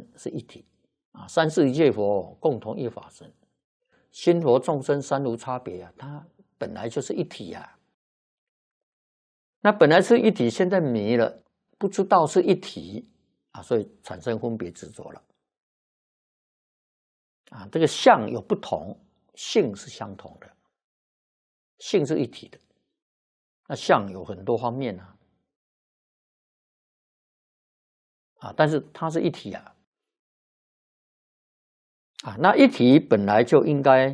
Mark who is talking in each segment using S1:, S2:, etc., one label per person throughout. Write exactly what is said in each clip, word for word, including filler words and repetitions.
S1: 生是一体啊，三世一切佛共同一法身，心佛众生三无差别啊，它本来就是一体啊。那本来是一体，现在迷了，不知道是一体啊，所以产生分别执着了啊。这个相有不同，性是相同的，性是一体的，那相有很多方面啊。啊，但是它是一体啊，啊，那一体本来就应该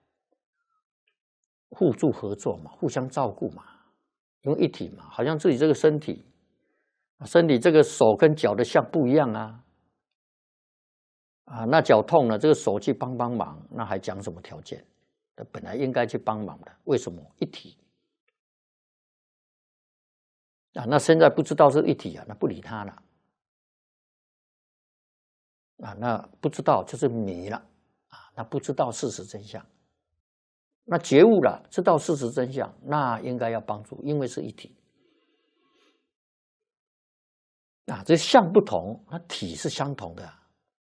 S1: 互助合作嘛，互相照顾嘛，因为一体嘛，好像自己这个身体，身体这个手跟脚的相不一样啊，啊，那脚痛了，这个手去帮帮忙，那还讲什么条件？本来应该去帮忙的，为什么一体？啊，那现在不知道是一体啊，那不理他了。啊，那不知道就是迷了啊，那不知道事实真相。那觉悟了，知道事实真相，那应该要帮助，因为是一体。啊，这相不同，那体是相同的。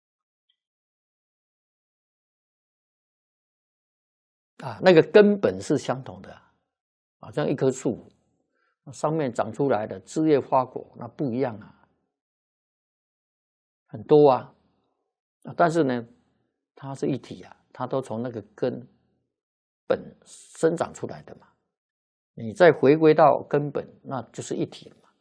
S1: 啊，那个根本是相同的。啊，像一棵树，上面长出来的枝叶花果，那不一样啊，很多啊。啊，但是呢，它是一体啊，它都从那个根本生长出来的嘛。你再回归到根本，那就是一体了嘛。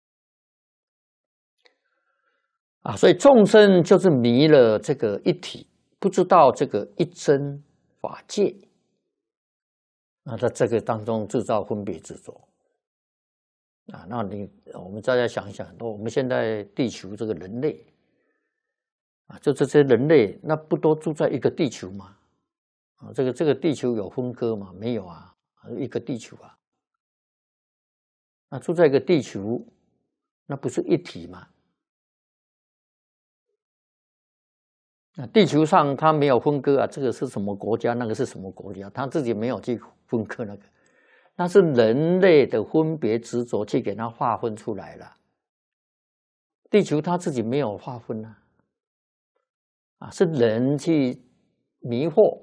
S1: 啊，所以众生就是迷了这个一体，不知道这个一真法界。那在这个当中制造分别执着。啊，那你我们大家想一想，我们现在地球这个人类。啊，就这些人类，那不都住在一个地球吗？啊，这个这个地球有分割吗？没有啊，一个地球啊。那住在一个地球，那不是一体吗？那地球上它没有分割啊，这个是什么国家，那个是什么国家，它自己没有去分割那个，那是人类的分别执着去给它划分出来了。地球它自己没有划分啊。啊，是人去迷惑，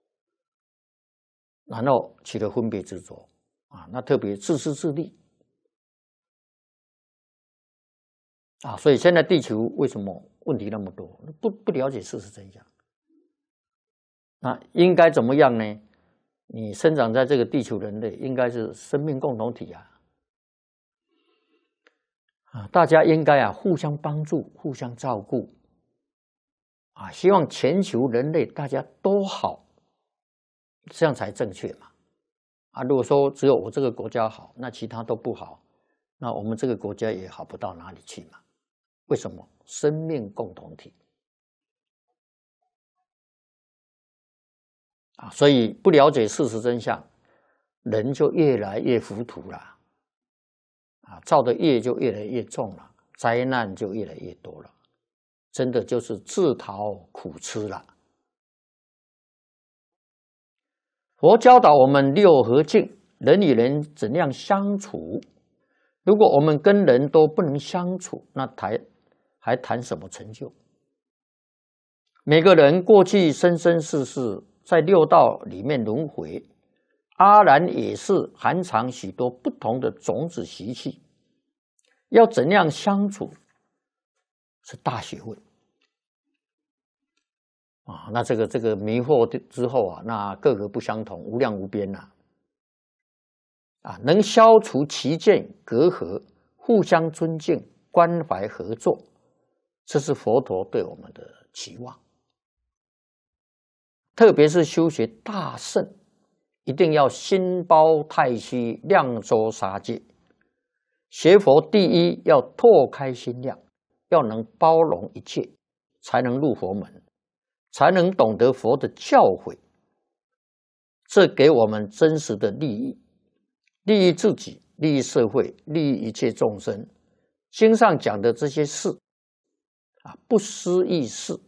S1: 然后起了分别执着啊，那特别自私自利啊，所以现在地球为什么问题那么多？不不了解事实真相，那应该怎么样呢？你生长在这个地球人类，应该是生命共同体啊，啊，大家应该啊互相帮助，互相照顾。啊，希望全球人类大家都好，这样才正确嘛。啊，如果说只有我这个国家好，那其他都不好，那我们这个国家也好不到哪里去嘛。为什么？生命共同体啊，所以不了解事实真相，人就越来越糊涂了，啊，造的业就越来越重了，灾难就越来越多了。真的就是自讨苦吃了。佛教导我们六合敬，人与人怎样相处？如果我们跟人都不能相处，那谈还谈什么成就？每个人过去生生世世在六道里面轮回，阿然也是含藏许多不同的种子习气，要怎样相处，是大学问。啊，那这个这个迷惑之后啊，那各个不相同，无量无边呐、啊。啊，能消除歧见隔阂，互相尊敬、关怀合作，这是佛陀对我们的期望。特别是修学大乘，一定要心包太虚，量周杀戒。学佛第一要拓开心量，要能包容一切，才能入佛门。才能懂得佛的教诲，这给我们真实的利益，利益自己，利益社会，利益一切众生。经上讲的这些事啊，不思议事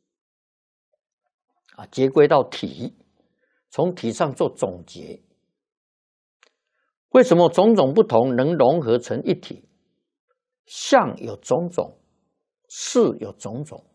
S1: 啊，结归到体，从体上做总结。为什么种种不同能融合成一体？相有种种，事有种种。